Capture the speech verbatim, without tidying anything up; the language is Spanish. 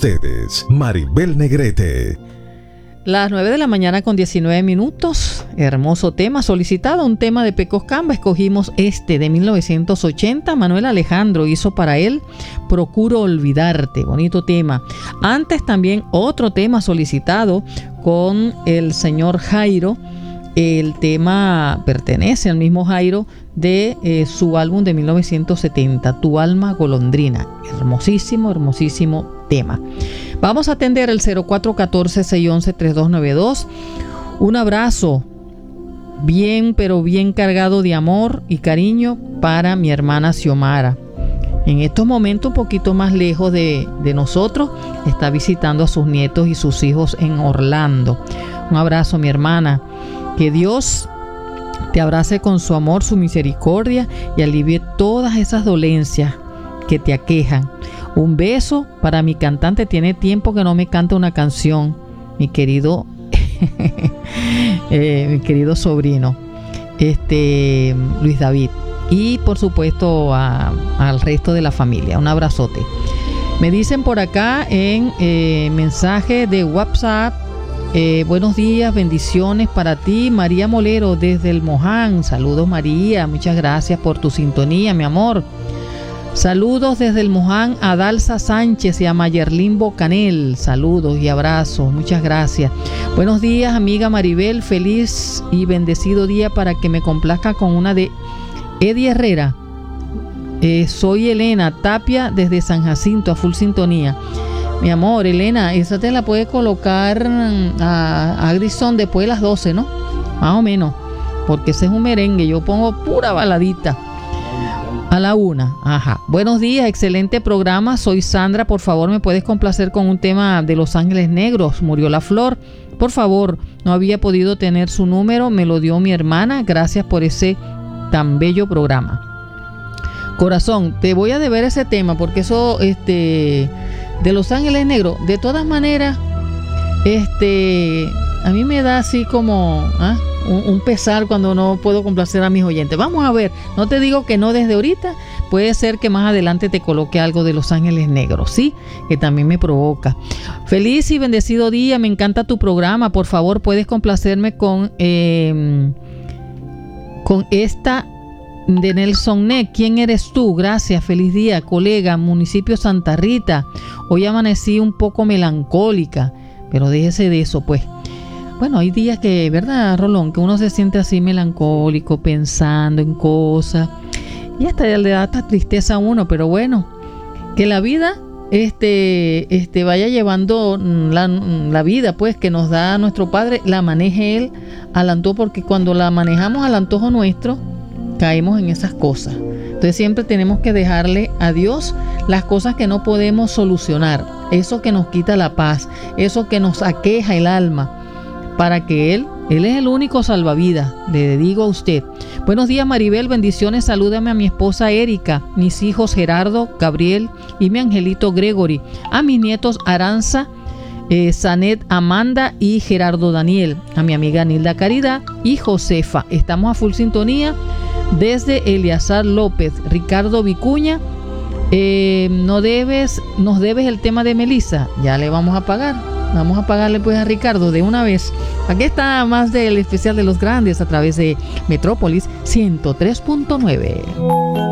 ustedes, Maribel Negrete. Las nueve de la mañana con diecinueve minutos. Hermoso tema solicitado, un tema de Pecos Camba. Escogimos este de mil novecientos ochenta. Manuel Alejandro hizo para él Procuro Olvidarte. Bonito tema. Antes también otro tema solicitado con el señor Jairo. El tema pertenece al mismo Jairo de eh, su álbum de mil novecientos setenta, Tu alma golondrina. Hermosísimo, hermosísimo tema. Vamos a atender el cero cuatro uno cuatro, seis uno uno, tres dos nueve dos. Un abrazo bien, pero bien cargado de amor y cariño para mi hermana Xiomara. En estos momentos un poquito más lejos de, de nosotros, está visitando a sus nietos y sus hijos en Orlando. Un abrazo, mi hermana. Que Dios te abrace con su amor, su misericordia y alivie todas esas dolencias que te aquejan. Un beso para mi cantante. Tiene tiempo que no me canta una canción, mi querido, eh, mi querido sobrino, este Luis David. Y por supuesto a, al resto de la familia. Un abrazote. Me dicen por acá en eh, mensaje de WhatsApp. Eh, buenos días, bendiciones para ti, María Molero desde el Moján. Saludos, María, muchas gracias por tu sintonía, mi amor. Saludos desde el Moján a Dalsa Sánchez y a Mayerlin Bocanel. Saludos y abrazos, muchas gracias. Buenos días, amiga Maribel, feliz y bendecido día para que me complazca con una de Eddie Herrera. Eh, soy Elena Tapia desde San Jacinto, a full sintonía. Mi amor, Elena, esa te la puede colocar a, a Grison después de las doce, ¿no? Más o menos, porque ese es un merengue, yo pongo pura baladita. A la una, ajá. Buenos días, excelente programa, soy Sandra, por favor me puedes complacer con un tema de Los Ángeles Negros, Murió la Flor. Por favor, no había podido tener su número, me lo dio mi hermana, gracias por ese tan bello programa. Corazón, te voy a deber ese tema porque eso, este... de Los Ángeles Negros, de todas maneras, este, a mí me da así como ¿ah? un, un pesar cuando no puedo complacer a mis oyentes. Vamos a ver, no te digo que no desde ahorita, puede ser que más adelante te coloque algo de Los Ángeles Negros, sí, que también me provoca. Feliz y bendecido día, me encanta tu programa, por favor puedes complacerme con, eh, con esta de Nelson Neck. ¿Quién eres tú? Gracias, feliz día, colega, municipio Santa Rita. Hoy amanecí un poco melancólica, pero déjese de eso, pues. Bueno, hay días que, ¿verdad, Rolón? Que uno se siente así melancólico, pensando en cosas, y hasta le da esta tristeza a uno, pero bueno, que la vida este, este vaya llevando la, la vida, pues, que nos da nuestro Padre, la maneje Él al antojo, porque cuando la manejamos al antojo nuestro, caemos en esas cosas. Entonces siempre tenemos que dejarle a Dios las cosas que no podemos solucionar, eso que nos quita la paz, eso que nos aqueja el alma, para que Él, Él es el único salvavidas, le digo a usted. Buenos días, Maribel, bendiciones, salúdame a mi esposa Erika, mis hijos Gerardo, Gabriel y mi angelito Gregory, a mis nietos Aranza, eh, Sanet, Amanda y Gerardo Daniel, a mi amiga Nilda Caridad y Josefa. Estamos a full sintonía desde Eleazar López. Ricardo Vicuña, eh, no debes, nos debes el tema de Melissa, ya le vamos a pagar, vamos a pagarle pues a Ricardo de una vez. Aquí está más del especial de los grandes a través de Metrópolis ciento tres punto nueve.